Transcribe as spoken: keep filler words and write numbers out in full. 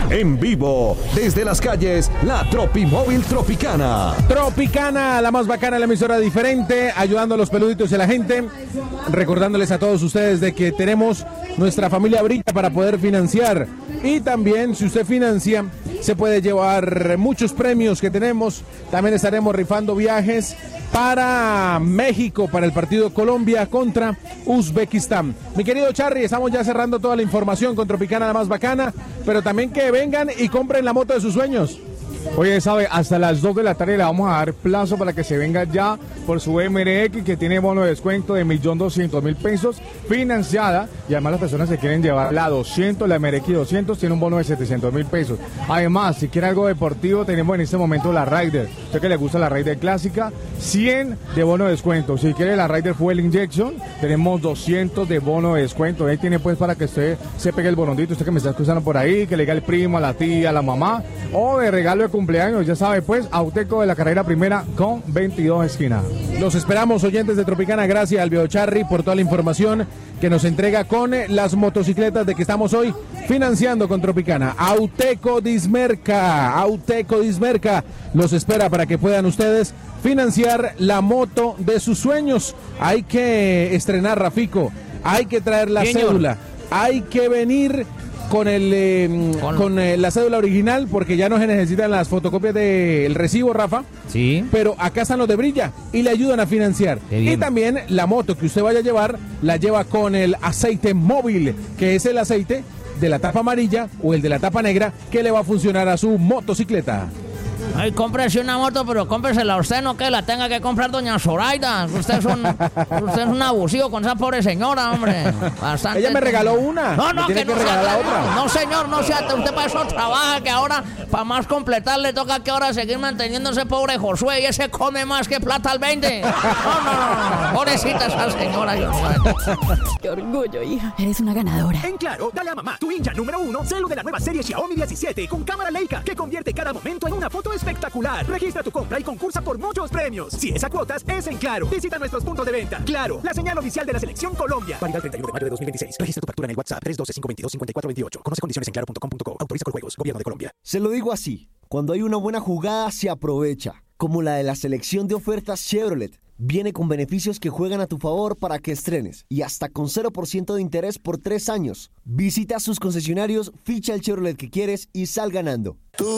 En vivo, desde las calles, la Tropimóvil Tropicana. Tropicana, la más bacana, la emisora diferente, ayudando a los peluditos y a la gente. Recordándoles a todos ustedes de que tenemos nuestra familia Brilla para poder financiar. Y también, si usted financia, se puede llevar muchos premios que tenemos. También estaremos rifando viajes para México, para el partido Colombia contra Uzbekistán. Mi querido Charry, estamos ya cerrando toda la información con Tropicana, la más bacana, pero también que vengan y compren la moto de sus sueños. Oye, sabe, hasta las dos de la tarde le vamos a dar plazo para que se venga ya por su M R X, que tiene bono de descuento de un millón doscientos mil pesos, financiada, y además las personas que quieren llevar la doscientos, la M R X doscientos, tiene un bono de setecientos mil pesos. Además, si quiere algo deportivo, tenemos en este momento la Rider. Usted que le gusta la Rider clásica, cien de bono de descuento. Si quiere la Rider Fuel Injection, tenemos doscientos de bono de descuento. Ahí tiene pues para que usted se pegue el bonondito, usted que me está escuchando por ahí, que le diga al primo, a la tía, a la mamá, o de regalo de cumpleaños, ya sabe pues, Auteco de la carrera primera con veintidós esquinas. Los esperamos, oyentes de Tropicana. Gracias al Viejo Charry por toda la información que nos entrega con las motocicletas de que estamos hoy financiando con Tropicana. Auteco Dismerca, Auteco Dismerca los espera para que puedan ustedes financiar la moto de sus sueños. Hay que estrenar, Rafico, hay que traer la Señor. cédula, hay que venir con el eh, con, con eh, la cédula original, porque ya no se necesitan las fotocopias del recibo, Rafa. Sí. Pero acá están los de Brilla y le ayudan a financiar. Y también la moto que usted vaya a llevar, la lleva con el aceite móvil, que es el aceite de la tapa amarilla o el de la tapa negra, que le va a funcionar a su motocicleta. Ay, cómprese una moto, pero cómpresela usted, no que la tenga que comprar doña Zoraida. Usted es un, usted es un abusivo con esa pobre señora, hombre. Bastante. Ella me regaló una. No, no, me que, tiene no que regalar sea, la otra. No, señor, no sea, usted para eso trabaja, que ahora, para más completar, le toca que ahora seguir manteniendo ese pobre Josué, y ese come más que plata al veinte. No, no, no, no. Pobrecita esa señora. Yo no. Qué orgullo, hija. Eres una ganadora. En Claro, dale a mamá tu hincha número uno, celo de la nueva serie Xiaomi diecisiete con cámara Leica que convierte cada momento en una foto espectacular. Registra tu compra y concursa por muchos premios. Si es a cuotas, es en Claro. Visita nuestros puntos de venta. Claro, la señal oficial de la Selección Colombia. Válido el treinta y uno de mayo de dos mil veintiséis. Registra tu factura en el WhatsApp tres uno dos, cinco dos dos, cinco cuatro dos ocho. Conoce condiciones en claro punto com punto co. Autoriza con juegos. Gobierno de Colombia. Se lo digo así. Cuando hay una buena jugada, se aprovecha. Como la de la selección de ofertas Chevrolet. Viene con beneficios que juegan a tu favor para que estrenes. Y hasta con cero por ciento de interés por tres años. Visita sus concesionarios, ficha el Chevrolet que quieres y sal ganando.